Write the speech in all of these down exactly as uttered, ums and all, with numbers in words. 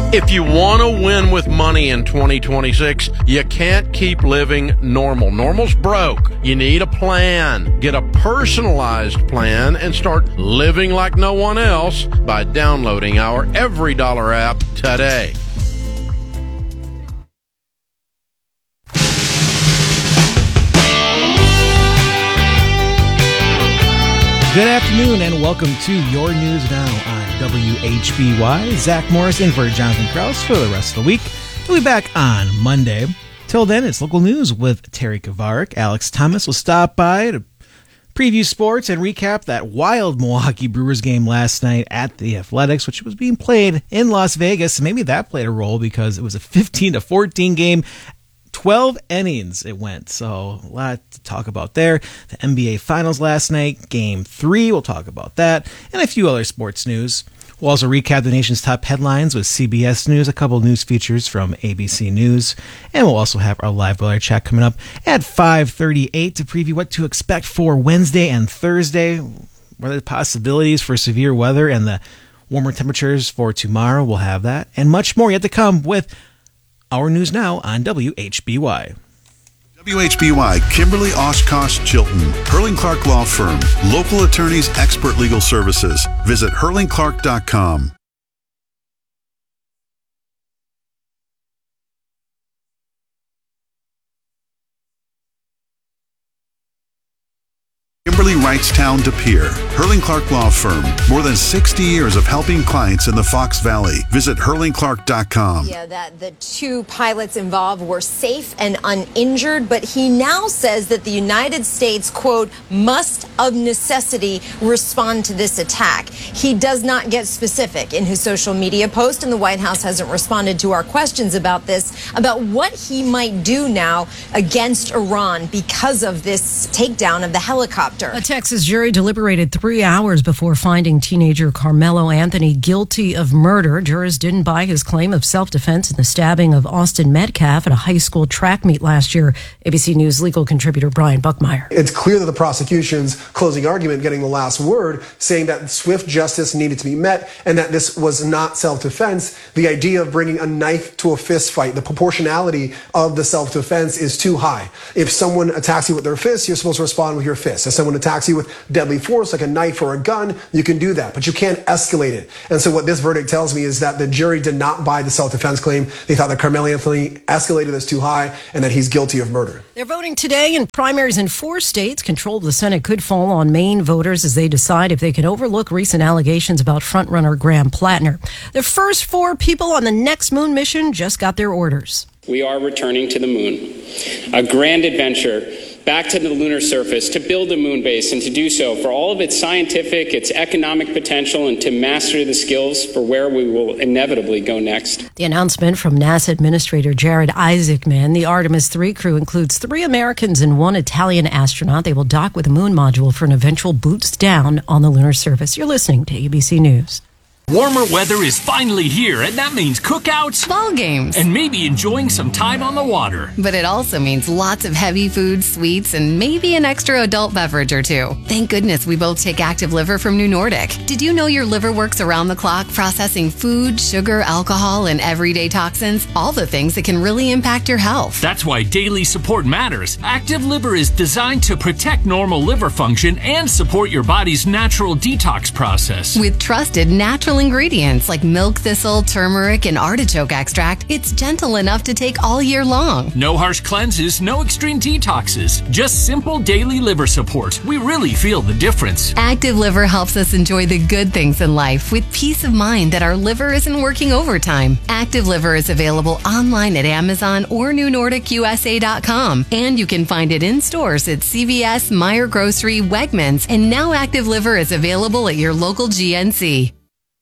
If you want to win with money in twenty twenty-six, you can't keep living normal. Normal's broke. You need a plan. Get a personalized plan and start living like no one else by downloading our Every Dollar app today. Good afternoon and welcome to Your News Now on W H B Y. Zach Morris in for Jonathan Krause for the rest of the week. We'll be back on Monday. Till then, it's local news with Terry Kavarik. Alex Thomas will stop by to preview sports and recap that wild Milwaukee Brewers game last night at the Athletics, which was being played in Las Vegas. Maybe that played a role because it was a fifteen to fourteen game. twelve innings it went, so a lot to talk about there. The N B A Finals last night, Game three, we'll talk about that, and a few other sports news. We'll also recap the nation's top headlines with C B S News, a couple of news features from A B C News, and we'll also have our live weather chat coming up at five thirty-eight to preview what to expect for Wednesday and Thursday, what are the possibilities for severe weather and the warmer temperatures for tomorrow. We'll have that, and much more yet to come with Our News Now on W H B Y. W H B Y, Kimberly Oshkosh Chilton, Hurling Clark Law Firm, local attorneys, expert legal services. Visit hurling clark dot com. Kimberly Wrightstown De Pere, Hurling Clark Law Firm. More than sixty years of helping clients in the Fox Valley. Visit hurling clark dot com. Yeah, that the two pilots involved were safe and uninjured, but he now says that the United States, quote, must of necessity respond to this attack. He does not get specific in his social media post, and the White House hasn't responded to our questions about this, about what he might do now against Iran because of this takedown of the helicopter. A Texas jury deliberated three hours before finding teenager Carmelo Anthony guilty of murder. Jurors didn't buy his claim of self-defense in the stabbing of Austin Metcalf at a high school track meet last year. A B C News legal contributor Brian Buckmeyer. It's clear that the prosecution's closing argument getting the last word, saying that swift justice needed to be met and that this was not self-defense. The idea of bringing a knife to a fist fight, the proportionality of the self-defense is too high. If someone attacks you with their fist, you're supposed to respond with your fist. If someone attacks you with deadly force, like a knife or a gun, you can do that, but you can't escalate it. And so what this verdict tells me is that the jury did not buy the self-defense claim. They thought that Carmelo Anthony escalated this too high and that he's guilty of murder. They're voting today in primaries in four states. Control of the Senate could fall on Maine voters as they decide if they can overlook recent allegations about frontrunner Graham Plattner. The first four people on the next moon mission just got their orders. We are returning to the moon, a grand adventure back to the lunar surface to build a moon base, and to do so for all of its scientific, its economic potential, and to master the skills for where we will inevitably go next. The announcement from NASA Administrator Jared Isaacman. The Artemis three crew includes three Americans and one Italian astronaut. They will dock with a moon module for an eventual boost down on the lunar surface. You're listening to A B C News. Warmer weather is finally here, and that means cookouts, ball games, and maybe enjoying some time on the water. But it also means lots of heavy foods, sweets, and maybe an extra adult beverage or two. Thank goodness we both take Active Liver from New Nordic. Did you know your liver works around the clock, processing food, sugar, alcohol, and everyday toxins? All the things that can really impact your health. That's why daily support matters. Active Liver is designed to protect normal liver function and support your body's natural detox process. With trusted natural ingredients like milk thistle, turmeric, and artichoke extract, it's gentle enough to take all year long. No harsh cleanses, no extreme detoxes, just simple daily liver support. We really feel the difference. Active Liver helps us enjoy the good things in life with peace of mind that our liver isn't working overtime. Active Liver is available online at Amazon or new nordic u s a dot com, and you can find it in stores at C V S, Meijer Grocery, Wegmans, and now Active Liver is available at your local G N C.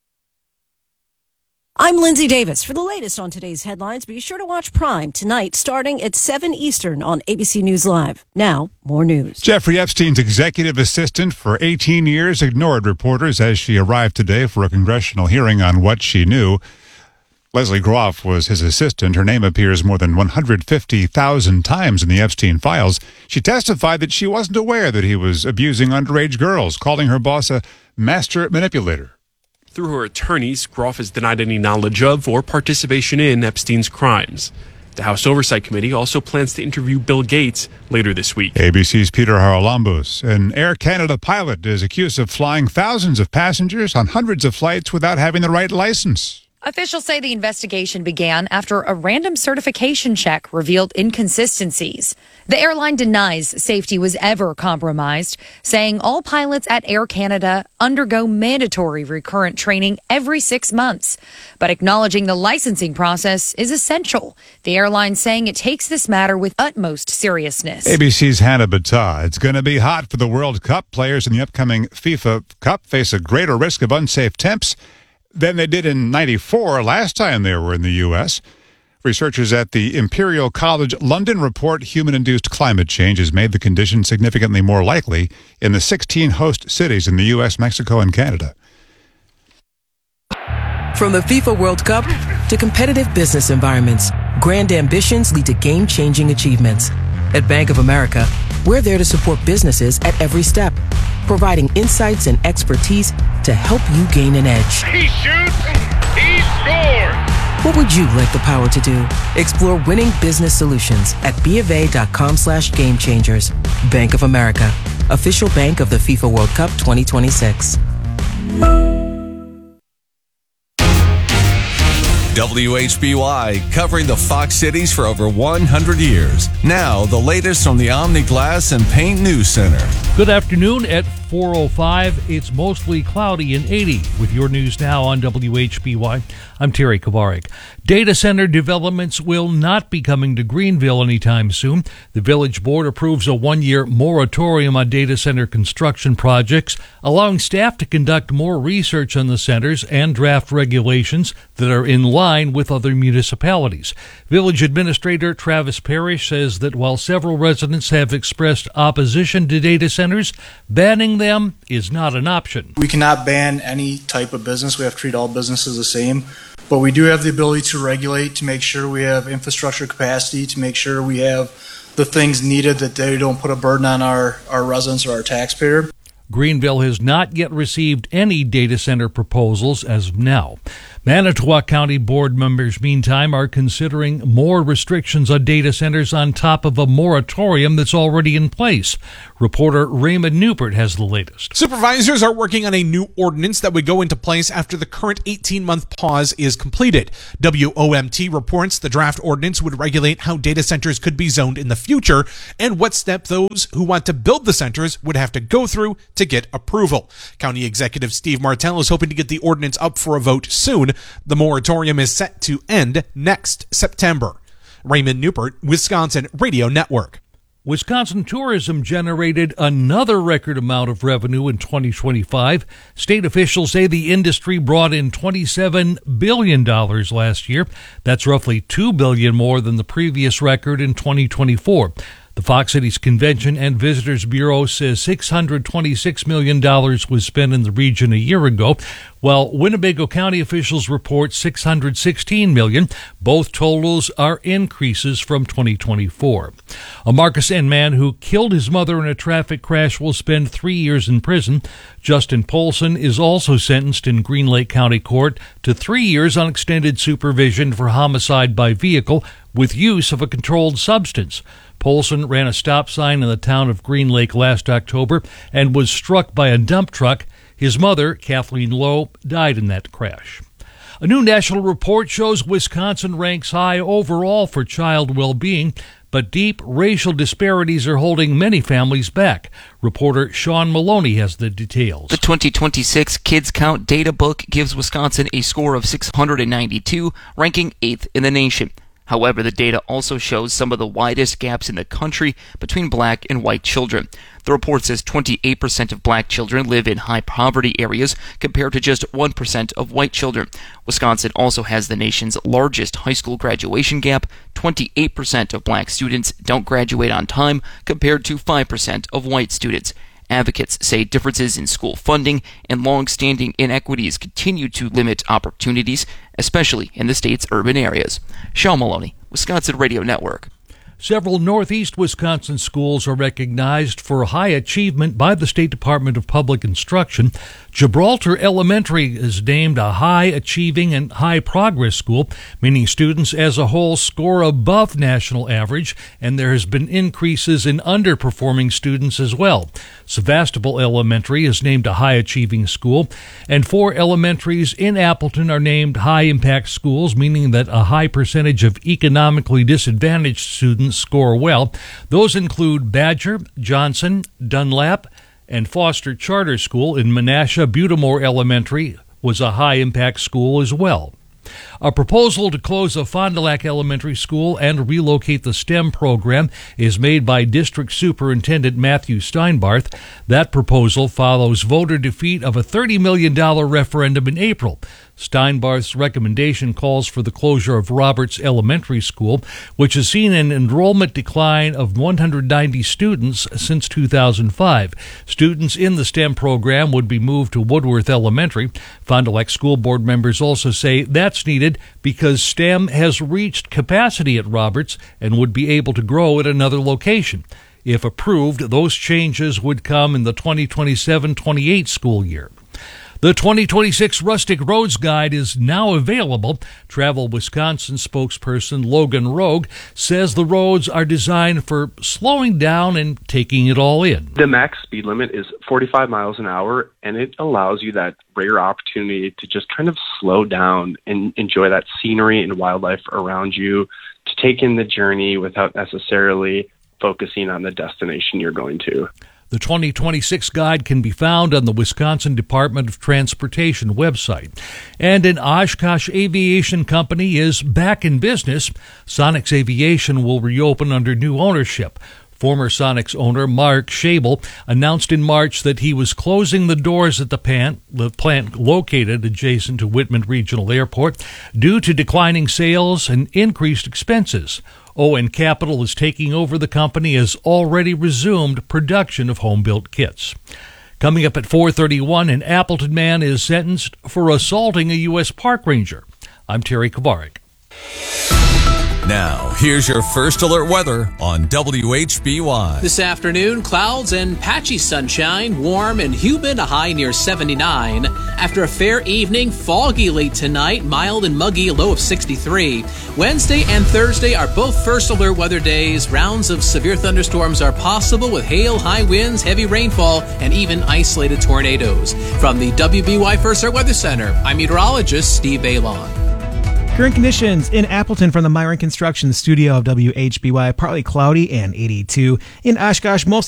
I'm Lindsay Davis. For the latest on today's headlines, be sure to watch Prime tonight starting at seven Eastern on A B C News Live. Now, more news. Jeffrey Epstein's executive assistant for eighteen years ignored reporters as she arrived today for a congressional hearing on what she knew. Leslie Groff was his assistant. Her name appears more than one hundred fifty thousand times in the Epstein files. She testified that she wasn't aware that he was abusing underage girls, calling her boss a master manipulator. Through her attorneys, Groff has denied any knowledge of or participation in Epstein's crimes. The House Oversight Committee also plans to interview Bill Gates later this week. A B C's Peter Haralambos. An Air Canada pilot is accused of flying thousands of passengers on hundreds of flights without having the right license. Officials say the investigation began after a random certification check revealed inconsistencies. The airline denies safety was ever compromised, saying all pilots at Air Canada undergo mandatory recurrent training every six months, but acknowledging the licensing process is essential. The airline saying it takes this matter with utmost seriousness. A B C's Hannah Battah. It's going to be hot for the World Cup. Players in the upcoming FIFA Cup face a greater risk of unsafe temps than they did in ninety-four, last time they were in the U S. Researchers at the Imperial College London report human-induced climate change has made the condition significantly more likely in the sixteen host cities in the U S, Mexico, and Canada. From the FIFA World Cup to competitive business environments, grand ambitions lead to game-changing achievements. At Bank of America, we're there to support businesses at every step, providing insights and expertise to help you gain an edge. He shoots, he scores! What would you like the power to do? Explore winning business solutions at BofA.com slash game changers. Bank of America, official bank of the FIFA World Cup twenty twenty-six. W H B Y, covering the Fox cities for over one hundred years. Now, the latest from the Omni Glass and Paint News Center. Good afternoon at four oh five. It's mostly cloudy and eighty. With your news now on W H B Y, I'm Terry Kovarik. Data center developments will not be coming to Greenville anytime soon. The Village Board approves a one-year moratorium on data center construction projects, allowing staff to conduct more research on the centers and draft regulations that are in line with other municipalities. Village Administrator Travis Parrish says that while several residents have expressed opposition to data centers, banning them is not an option. We cannot ban any type of business. We have to treat all businesses the same. But we do have the ability to regulate, to make sure we have infrastructure capacity, to make sure we have the things needed that they don't put a burden on our, our residents or our taxpayer. Greenville has not yet received any data center proposals as of now. Manitowoc County Board members, meantime, are considering more restrictions on data centers on top of a moratorium that's already in place. Reporter Raymond Newport has the latest. Supervisors are working on a new ordinance that would go into place after the current eighteen-month pause is completed. W O M T reports the draft ordinance would regulate how data centers could be zoned in the future and what step those who want to build the centers would have to go through to get approval. County Executive Steve Martell is hoping to get the ordinance up for a vote soon. The moratorium is set to end next September. Raymond Newport, Wisconsin Radio Network. Wisconsin tourism generated another record amount of revenue in twenty twenty-five. State officials say the industry brought in twenty-seven billion dollars last year. That's roughly two billion dollars more than the previous record in twenty twenty-four. The Fox Cities Convention and Visitors Bureau says six hundred twenty-six million dollars was spent in the region a year ago, while Winnebago County officials report six hundred sixteen million dollars. Both totals are increases from twenty twenty-four. A Marcus N. man who killed his mother in a traffic crash will spend three years in prison. Justin Polson is also sentenced in Green Lake County Court to three years on extended supervision for homicide by vehicle with use of a controlled substance. Polson ran a stop sign in the town of Green Lake last October and was struck by a dump truck. His mother, Kathleen Lowe, died in that crash. A new national report shows Wisconsin ranks high overall for child well-being, but deep racial disparities are holding many families back. Reporter Sean Maloney has the details. The twenty twenty-six Kids Count Data Book gives Wisconsin a score of six hundred ninety-two, ranking eighth in the nation. However, the data also shows some of the widest gaps in the country between black and white children. The report says twenty-eight percent of black children live in high poverty areas compared to just one percent of white children. Wisconsin also has the nation's largest high school graduation gap. twenty-eight percent of black students don't graduate on time compared to five percent of white students. Advocates say differences in school funding and long-standing inequities continue to limit opportunities, especially in the state's urban areas. Sean Maloney, Wisconsin Radio Network. Several Northeast Wisconsin schools are recognized for high achievement by the State Department of Public Instruction. Gibraltar Elementary is named a high-achieving and high-progress school, meaning students as a whole score above national average, and there has been increases in underperforming students as well. Sevastopol Elementary is named a high-achieving school, and four elementaries in Appleton are named high-impact schools, meaning that a high percentage of economically disadvantaged students score well. Those include Badger, Johnson, Dunlap, and Foster Charter School. In Menasha, Butamore Elementary was a high-impact school as well. A proposal to close a Fond du Lac Elementary School and relocate the STEM program is made by District Superintendent Matthew Steinbarth. That proposal follows voter defeat of a thirty million dollars referendum in April. Steinbarth's recommendation calls for the closure of Roberts Elementary School, which has seen an enrollment decline of one hundred ninety students since two thousand five. Students in the STEM program would be moved to Woodworth Elementary. Fond du Lac school board members also say that's needed because STEM has reached capacity at Roberts and would be able to grow at another location. If approved, those changes would come in the twenty twenty-seven twenty-eight school year. The twenty twenty-six Rustic Roads Guide is now available. Travel Wisconsin spokesperson Logan Rogue says the roads are designed for slowing down and taking it all in. The max speed limit is forty-five miles an hour, and it allows you that rare opportunity to just kind of slow down and enjoy that scenery and wildlife around you, to take in the journey without necessarily focusing on the destination you're going to. The twenty twenty-six guide can be found on the Wisconsin Department of Transportation website. And an Oshkosh Aviation Company is back in business. Sonics Aviation will reopen under new ownership. Former Sonics owner Mark Schabel announced in March that he was closing the doors at the plant, the plant located adjacent to Whitman Regional Airport, due to declining sales and increased expenses. Owen Capital is taking over the company, has already resumed production of home-built kits. Coming up at four thirty-one, an Appleton man is sentenced for assaulting a U S park ranger. I'm Terry Kabarik. Now, here's your first alert weather on W H B Y. This afternoon, clouds and patchy sunshine, warm and humid, a high near seventy-nine. After a fair evening, foggy late tonight, mild and muggy, a low of sixty-three. Wednesday and Thursday are both first alert weather days. Rounds of severe thunderstorms are possible with hail, high winds, heavy rainfall, and even isolated tornadoes. From the W B Y First Alert Weather Center, I'm meteorologist Steve Bailon. Current conditions in Appleton from the Myron Construction Studio of W H B Y, partly cloudy and eighty-two. In Oshkosh, most